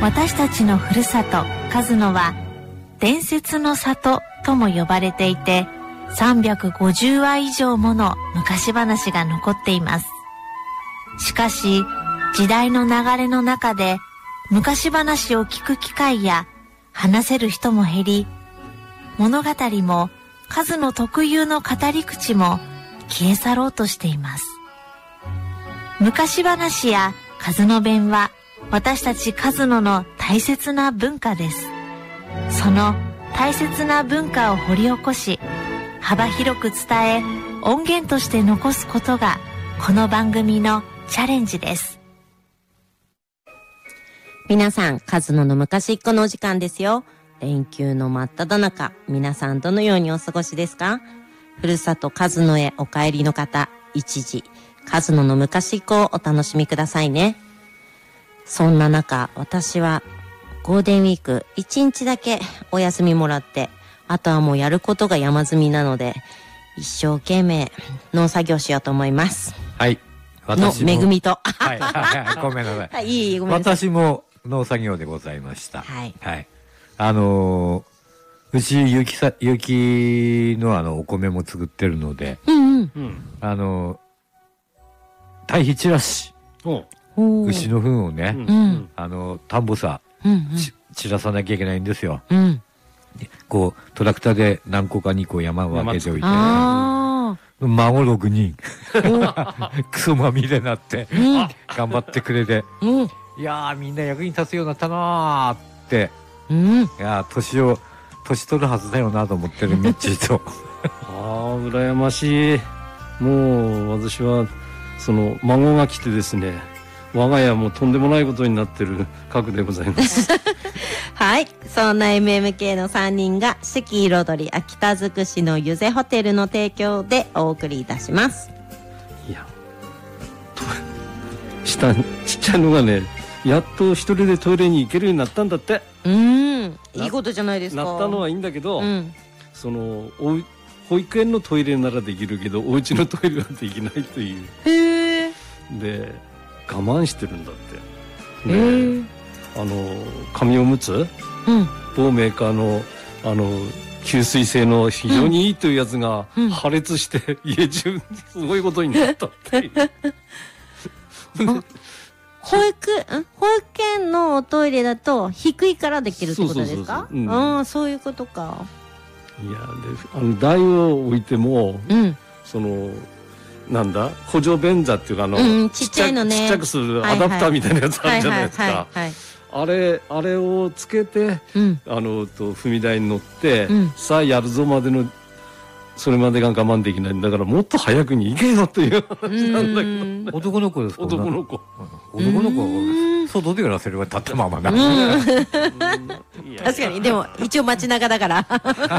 私たちのふるさと鹿角は伝説の里とも呼ばれていて、350話以上もの昔話が残っています。しかし時代の流れの中で昔話を聞く機会や話せる人も減り、物語も数の特有の語り口も消え去ろうとしています。昔話や鹿角弁は私たち鹿角の大切な文化です。その大切な文化を掘り起こし、幅広く伝え、音源として残すことがこの番組のチャレンジです。 皆さん、鹿角の昔っ子のお時間ですよ。連休の真っ只中、皆さんどのようにお過ごしですか？ふるさと鹿角へお帰りの方、一時鹿角の昔っ子をお楽しみくださいね。そんな中、私はゴールデンウィーク1日だけお休みもらって、あとはもうやることが山積みなので、一生懸命農作業しようと思います。 はい。 私も恵みと。 はい。ごめんなさい。 はい、ごめんなさい。 私も農作業でございました。 はい。 はい。うち雪のお米も作ってるので、 うんうん。 堆肥散らし。牛の糞をね、田んぼさ、散らさなきゃいけないんですよ。こう、トラクターで何個か2個山を分けておいて、孫6人、クソまみれになって、頑張ってくれて、いやー、みんな役に立つようになったなーって、いやー、年取るはずだよなと思ってるミッチーと。 羨ましい。もう、私は、孫が来てですね、我が家もとんでもないことになってる核でございます。 はい。そんな MMK の3人が四季彩り秋田尽くしのゆぜホテルの提供でお送りいたします。 いや、ちっちゃいのがね、やっと一人でトイレに行けるようになったんだって。 いいことじゃないですか。 なったのはいいんだけど、保育園のトイレならできるけど、お家のトイレはできないという。 へー。 で、我慢してるんだって。紙おむつ、某メーカーの吸水性の非常にいいというやつが破裂して家中すごいことになったっていう。 保育園のおトイレだと低いからできるってことですか？そういうことか。 いやで、台を置いても、なんだ補助便座っていうかちっちゃいのね、 ちっちゃくするアダプターみたいなやつあるじゃないですか。あれをつけて、踏み台に乗って、さあやるぞまでのそれまでが我慢できないんだから、もっと早くに行けよという話なんだけど。 男の子ですか？ 男の子外でやらせれば立ったままな。 確かに。でも一応街中だから。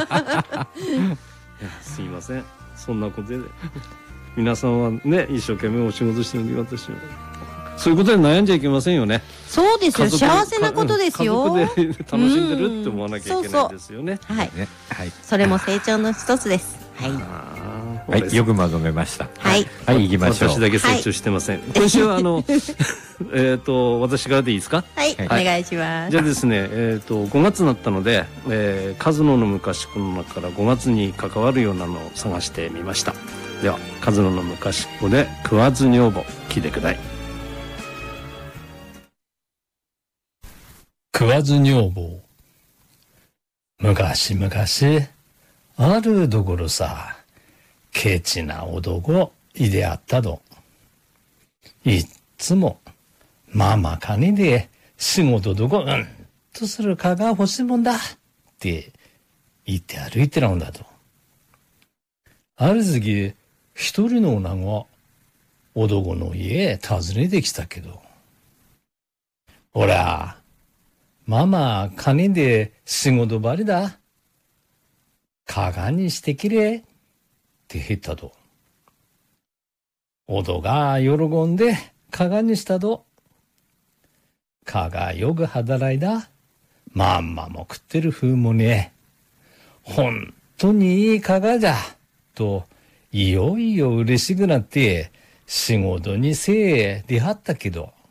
すいません、そんなことで皆さんはね、一生懸命お仕事してるんで、私はそういうことで悩んじゃいけませんよね。 そうですよ、幸せなことですよ。 家族で楽しんでるって思わなきゃいけないですよね。 はい、それも成長の一つです。 はい、よくまとめました。 はい、 行きましょう。 私だけ成長してません。今週は私からでいいですか？ はい、お願いします。 じゃあですね、5月になったので、鹿角の昔っ子の中から5月に関わるようなのを探してみました。では、鹿角の昔っ子で食わず女房、聞いてください。 食わず女房。昔々あるところさ、ケチな男いであったと。いっつもママ金で仕事どことするかが欲しいもんだって言って歩いてるんだと。ある時一人の女が男の家へ訪ねてきたけど、ほらママ金で仕事ばりだ。かがにしてきれって言ったと。男が喜んでかがにしたと。かがよく働いだ。まんまも食ってる風もね。本当にいいかがじゃ。と、いよいよ嬉しくなって仕事にせえ出はったけど、